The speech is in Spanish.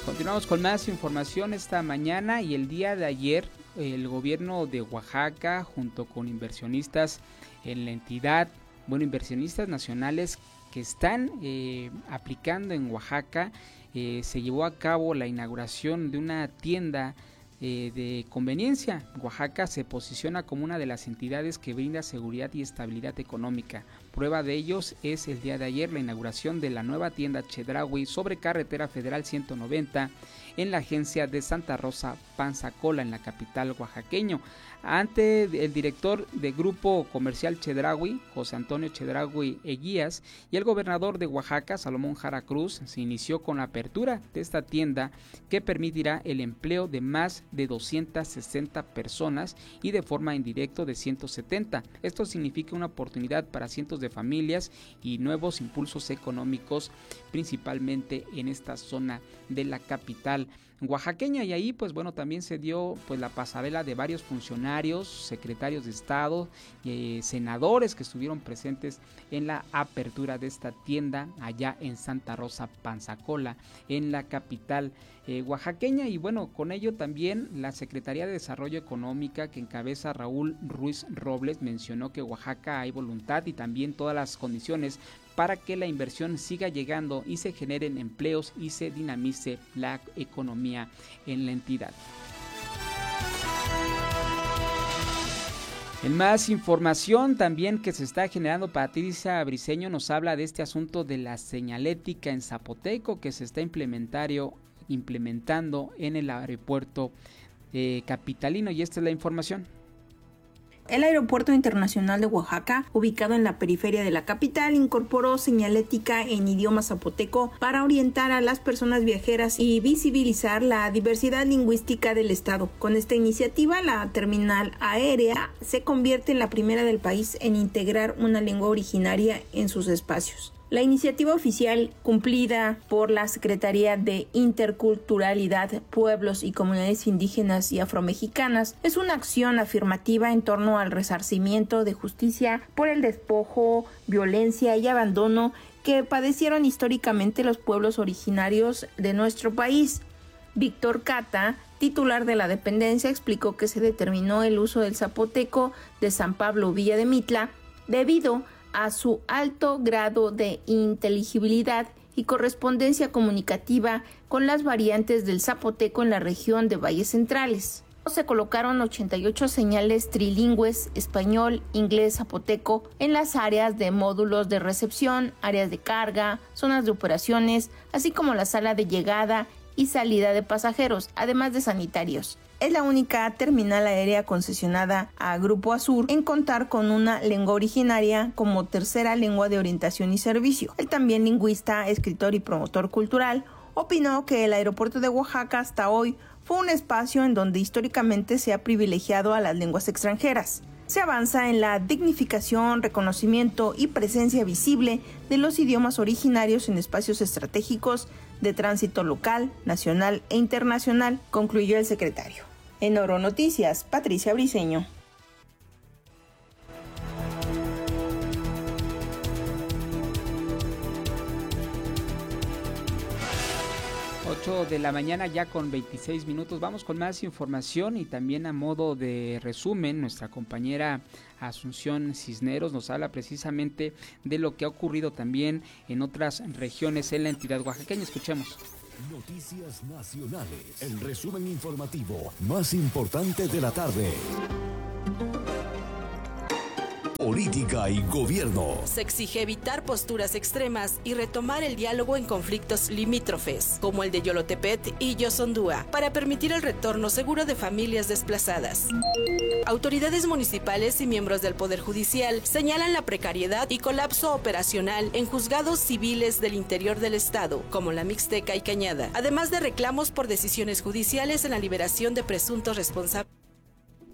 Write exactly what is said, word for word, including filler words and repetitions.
Continuamos con más información esta mañana y el día de ayer el gobierno de Oaxaca junto con inversionistas en la entidad, bueno, inversionistas nacionales que están eh, aplicando en Oaxaca, eh, se llevó a cabo la inauguración de una tienda Eh, de conveniencia. Oaxaca se posiciona como una de las entidades que brinda seguridad y estabilidad económica. Prueba de ellos es el día de ayer la inauguración de la nueva tienda Chedraui sobre carretera federal ciento noventa en la agencia de Santa Rosa Panzacola en la capital oaxaqueño. Ante el director de Grupo Comercial Chedraui, José Antonio Chedraui Eguías, y el gobernador de Oaxaca, Salomón Jara Cruz, se inició con la apertura de esta tienda que permitirá el empleo de más de doscientas sesenta personas y de forma indirecta de ciento setenta. Esto significa una oportunidad para cientos de familias y nuevos impulsos económicos, principalmente en esta zona de la capital oaxaqueña. Y ahí pues bueno, también se dio pues la pasarela de varios funcionarios, secretarios de estado, eh, senadores que estuvieron presentes en la apertura de esta tienda allá en Santa Rosa Panzacola, en la capital eh, oaxaqueña. Y bueno, con ello también la Secretaría de Desarrollo Económica que encabeza Raúl Ruiz Robles mencionó que Oaxaca hay voluntad y también todas las condiciones para que la inversión siga llegando y se generen empleos y se dinamice la economía en la entidad. En más información también que se está generando, Patricia Briceño nos habla de este asunto de la señalética en zapoteco que se está implementario, implementando en el aeropuerto eh, capitalino, y esta es la información. El Aeropuerto Internacional de Oaxaca, ubicado en la periferia de la capital, incorporó señalética en idioma zapoteco para orientar a las personas viajeras y visibilizar la diversidad lingüística del estado. Con esta iniciativa, la terminal aérea se convierte en la primera del país en integrar una lengua originaria en sus espacios. La iniciativa oficial cumplida por la Secretaría de Interculturalidad, Pueblos y Comunidades Indígenas y Afromexicanas es una acción afirmativa en torno al resarcimiento de justicia por el despojo, violencia y abandono que padecieron históricamente los pueblos originarios de nuestro país. Víctor Cata, titular de la dependencia, explicó que se determinó el uso del zapoteco de San Pablo Villa de Mitla debido a su alto grado de inteligibilidad y correspondencia comunicativa con las variantes del zapoteco en la región de Valles Centrales. Se colocaron ochenta y ocho señales trilingües español, inglés, zapoteco en las áreas de módulos de recepción, áreas de carga, zonas de operaciones, así como la sala de llegada y salida de pasajeros, además de sanitarios. Es la única terminal aérea concesionada a Grupo Azur en contar con una lengua originaria como tercera lengua de orientación y servicio. El también lingüista, escritor y promotor cultural opinó que el aeropuerto de Oaxaca hasta hoy fue un espacio en donde históricamente se ha privilegiado a las lenguas extranjeras. Se avanza en la dignificación, reconocimiento y presencia visible de los idiomas originarios en espacios estratégicos de tránsito local, nacional e internacional, concluyó el secretario. En Oro Noticias, Patricia Briceño. ocho de la mañana ya con veintiséis minutos. Vamos con más información y también a modo de resumen, nuestra compañera Asunción Cisneros nos habla precisamente de lo que ha ocurrido también en otras regiones en la entidad oaxaqueña. Escuchemos. Noticias nacionales, el resumen informativo más importante de la tarde. Política y gobierno. Se exige evitar posturas extremas y retomar el diálogo en conflictos limítrofes, como el de Yolotepet y Yosondúa, para permitir el retorno seguro de familias desplazadas. Autoridades municipales y miembros del Poder Judicial señalan la precariedad y colapso operacional en juzgados civiles del interior del estado, como la Mixteca y Cañada, además de reclamos por decisiones judiciales en la liberación de presuntos responsables.